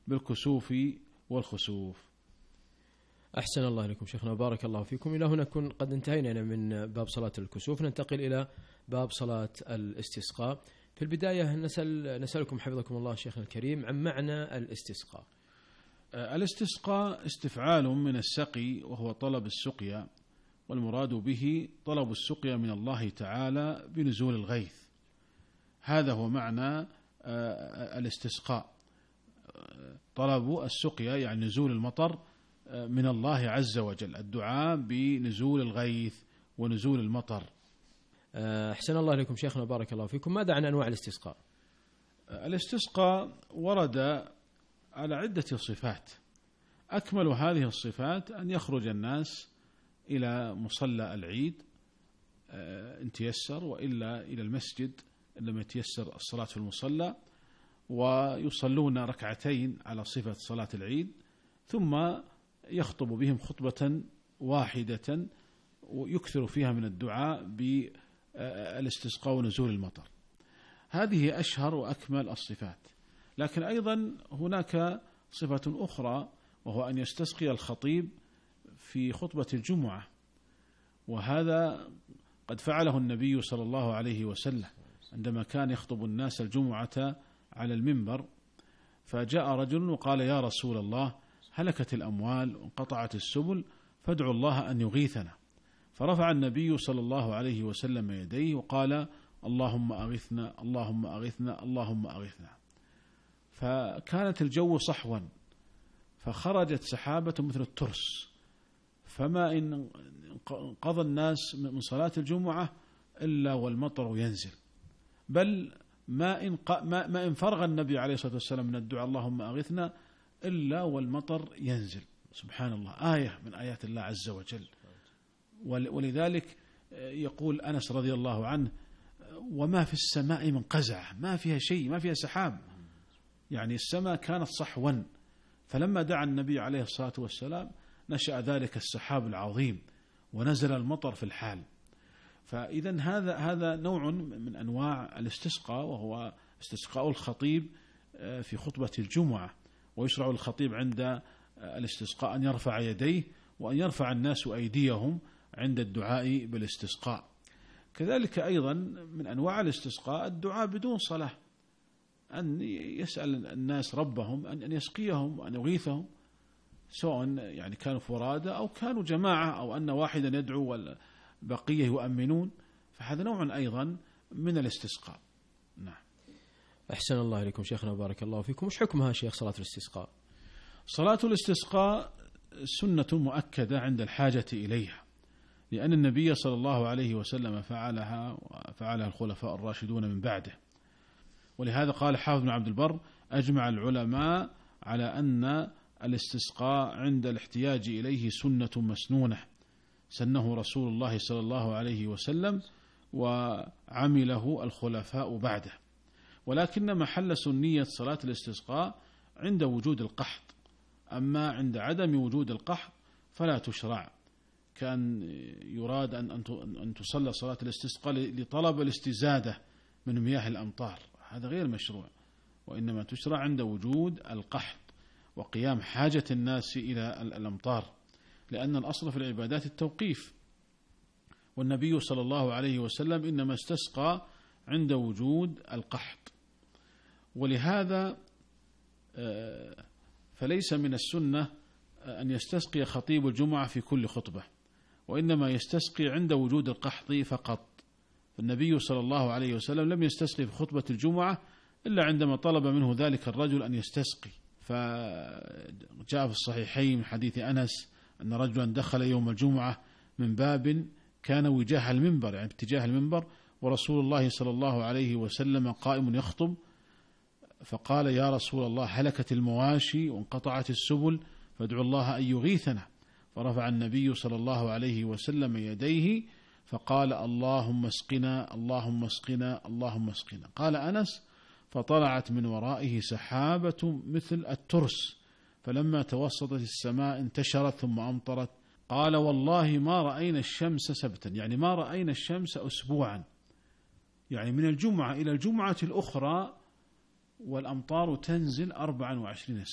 بالكسوف والخسوف. أحسن الله إليكم شيخنا وبارك الله فيكم. إلى هنا نكون قد انتهينا من باب صلاة الكسوف، ننتقل إلى باب صلاة الاستسقاء. في البداية نسألكم حفظكم الله شيخنا الكريم عن معنى الاستسقاء. الاستسقاء استفعال من السقي، وهو طلب السقيا، والمراد به طلب السقيا من الله تعالى بنزول الغيث. هذا هو معنى الاستسقاء، طلب السقيا يعني نزول المطر من الله عز وجل، الدعاء بنزول الغيث ونزول المطر. أحسن الله إليكم شيخنا وبارك الله فيكم. ماذا عن أنواع الاستسقاء؟ الاستسقاء ورد على عدة صفات، أكمل هذه الصفات أن يخرج الناس إلى مصلى العيد إن تيسر، وإلا إلى المسجد إن لم يتيسر الصلاة في المصلى، ويصلون ركعتين على صفة صلاة العيد، ثم يخطب بهم خطبة واحدة ويكثر فيها من الدعاء بالاستسقاء ونزول المطر. هذه أشهر وأكمل الصفات. لكن أيضا هناك صفة أخرى، وهو أن يستسقي الخطيب في خطبة الجمعة، وهذا قد فعله النبي صلى الله عليه وسلم عندما كان يخطب الناس الجمعة على المنبر. فجاء رجل وقال: يا رسول الله، هلكت الأموال وانقطعت السبل، فادعوا الله أن يغيثنا. فرفع النبي صلى الله عليه وسلم يديه وقال: اللهم أغثنا، اللهم أغثنا، اللهم أغثنا. فكانت الجو صحوا، فخرجت سحابة مثل الترس، فما إن قضى الناس من صلاة الجمعة إلا والمطر ينزل، بل ما إن فرغ النبي عليه الصلاة والسلام من الدعاء اللهم أغثنا إلا والمطر ينزل. سبحان الله، آية من آيات الله عز وجل. ولذلك يقول أنس رضي الله عنه: وما في السماء من قزعة، ما فيها شيء، ما فيها سحاب، يعني السماء كانت صحوا. فلما دعا النبي عليه الصلاة والسلام نشأ ذلك السحاب العظيم ونزل المطر في الحال. فإذا هذا نوع من أنواع الاستسقاء، وهو استسقاء الخطيب في خطبة الجمعة. ويشرع الخطيب عند الاستسقاء أن يرفع يديه، وأن يرفع الناس أيديهم عند الدعاء بالاستسقاء. كذلك أيضا من أنواع الاستسقاء الدعاء بدون صلاة، أن يسأل الناس ربهم أن يسقيهم وأن يغيثهم، سواء يعني كانوا فرادى أو كانوا جماعة، أو أن واحدا يدعو والبقية يؤمنون، فهذا نوع أيضا من الاستسقاء. نعم. أحسن الله إليكم شيخنا وبارك الله فيكم. وش حكمها شيخ صلاة الاستسقاء؟ صلاة الاستسقاء سنة مؤكدة عند الحاجة إليها، لأن النبي صلى الله عليه وسلم فعلها وفعلها الخلفاء الراشدون من بعده. ولهذا قال حافظ بن عبد البر: أجمع العلماء على أن الاستسقاء عند الاحتياج إليه سنة مسنونة سنه رسول الله صلى الله عليه وسلم وعمله الخلفاء بعده. ولكن محل سنية صلاة الاستسقاء عند وجود القحط، أما عند عدم وجود القحط فلا تشرع. كان يراد أن تصلى صلاة الاستسقاء لطلب الاستزادة من مياه الأمطار، هذا غير مشروع، وإنما تشرع عند وجود القحط وقيام حاجة الناس إلى الأمطار، لأن الأصل في العبادات التوقيف، والنبي صلى الله عليه وسلم إنما استسقى عند وجود القحط. ولهذا فليس من السنة أن يستسقي خطيب الجمعة في كل خطبة، وإنما يستسقي عند وجود القحط فقط. فالنبي صلى الله عليه وسلم لم يستسقي في خطبة الجمعة إلا عندما طلب منه ذلك الرجل أن يستسقي. فجاء في الصحيحين من حديث أنس أن رجلا دخل يوم الجمعة من باب كان وجاه المنبر، يعني اتجاه المنبر، ورسول الله صلى الله عليه وسلم قائم يخطب، فقال: يا رسول الله، هلكت المواشي وانقطعت السبل، فادعوا الله أن يغيثنا. فرفع النبي صلى الله عليه وسلم يديه فقال: اللهم اسقنا، اللهم اسقنا، اللهم اسقنا. قال أنس: فطلعت من ورائه سحابة مثل الترس، فلما توسطت السماء انتشرت ثم أمطرت. قال: والله ما رأينا الشمس سبتا، يعني ما رأينا الشمس أسبوعا، يعني من الجمعة إلى الجمعة الأخرى والأمطار تنزل 24